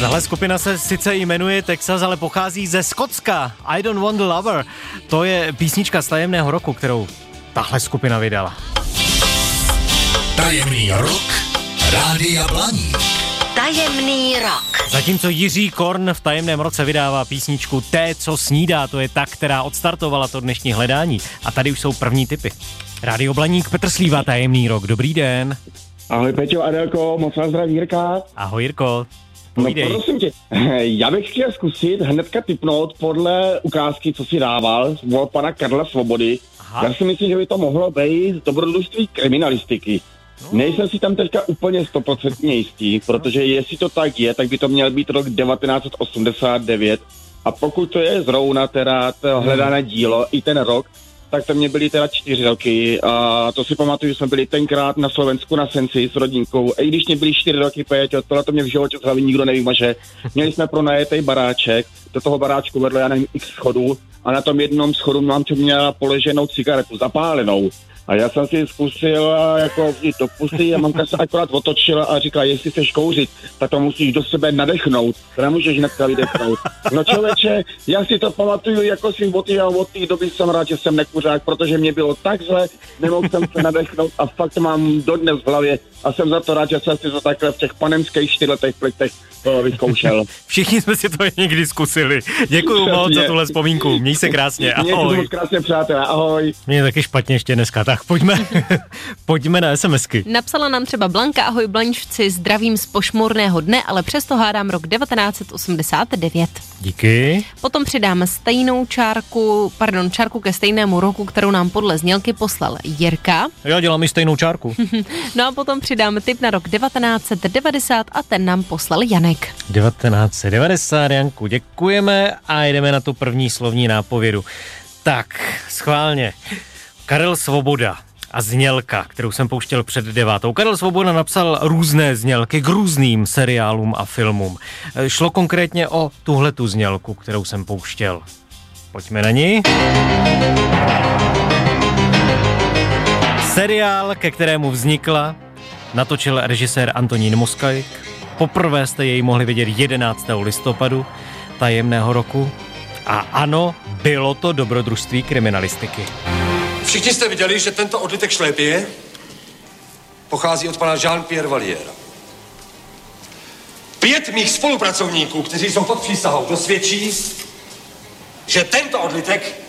Tahle skupina se sice jmenuje Texas, ale pochází ze Skotska. I Don't Want a Lover. To je písnička z Tajemného roku, kterou tahle skupina vydala. Tajemný rok Rádia Blaník. Tajemný rok. Zatímco Jiří Korn v Tajemném roce vydává písničku Té, co snídá, to je ta, která odstartovala to dnešní hledání. A tady už jsou první tipy. Rádio Blaník, Petr Slíva, Tajemný rok. Dobrý den. Ahoj Peťo, Adelko, moc vás zdraví Jirka. Ahoj Jirko. Povídej. No prosím tě, já bych chtěl zkusit hnedka tipnout podle ukázky, co si dával od pana Karla Svobody. Aha. Já si myslím, že by to mohlo být dobrodružství kriminalistiky. No. Nejsem si tam teďka úplně 100% jistý, protože jestli to tak je, tak by to měl být rok 1989 a pokud to je zrovna teda to hledané dílo i ten rok, tak to mě byly teda 4 roky a to si pamatuju, že jsme byli tenkrát na Slovensku na Senci s rodinkou. A i když mě byly 4 roky, Péťo, tohle to mě v životě z hlavy nikdo nevymaže. Měli jsme pronajetej baráček, do toho baráčku vedlo, já nevím, x schodů a na tom jednom schodu mámčo měla poleženou cigaretu, zapálenou. A já jsem si zkusil jako jít do pusy a mamka se akorát otočila a říkala, jestli chceš kouřit, tak to musíš do sebe nadechnout, to nemůžeš hnedka vydechnout. No člověče, já si to pamatuju jako si od té doby jsem rád, že jsem nekuřák, protože mě bylo tak zle, nemohl jsem se nadechnout a fakt mám dodnes v hlavě a jsem za to rád, že jsem si to takhle v těch panenských 4letech pletech vyzkoušel. Všichni jsme si to někdy zkusili. Děkuju moc za tuhle vzpomínku. Měj se krásně. Ahoj. Mějte se moc krásně, přátelé. Ahoj. Mě je taky špatně ještě dneska. Tak pojďme na SMSky. Napsala nám třeba Blanka, ahoj Blančci, zdravím z pošmurného dne, ale přesto hádám rok 1989. Díky. Potom přidáme čárku ke stejnému roku, kterou nám podle znělky poslal Jirka. Já dělám i stejnou čárku. No a potom přidáme tip na rok 1990 a ten nám poslal Janek. 1990, Janku, děkujeme a jdeme na tu první slovní nápovědu. Tak, schválně. Karel Svoboda a znělka, kterou jsem pouštěl před 9. Karel Svoboda napsal různé znělky k různým seriálům a filmům. Šlo konkrétně o tuhletu znělku, kterou jsem pouštěl. Pojďme na ní. Seriál, ke kterému vznikla, natočil režisér Antonín Moskalik. Poprvé jste jej mohli vidět 11. listopadu Tajemného roku. A ano, bylo to dobrodružství kriminalistiky. Všichni jste viděli, že tento odlitek šlépě pochází od pana Jean-Pierre Valliera. 5 mých spolupracovníků, kteří jsou pod přísahou, dosvědčí, že tento odlitek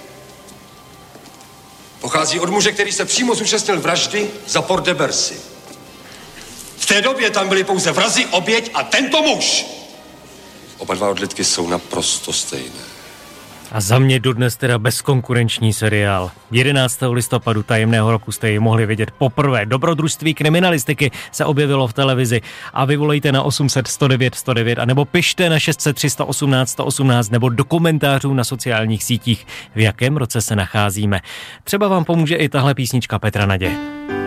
pochází od muže, který se přímo zúčastnil vraždy za Port de Bercy. V té době tam byli pouze vrazi, oběť a tento muž. Oba dva odlitky jsou naprosto stejné. A za mě dodnes teda bezkonkurenční seriál. 11. listopadu Tajemného roku jste ji mohli vidět poprvé. Dobrodružství kriminalistiky se objevilo v televizi a vy volejte na 800 109 109 anebo pište na 600 318 118 nebo do komentářů na sociálních sítích, v jakém roce se nacházíme. Třeba vám pomůže i tahle písnička Petra Naděje.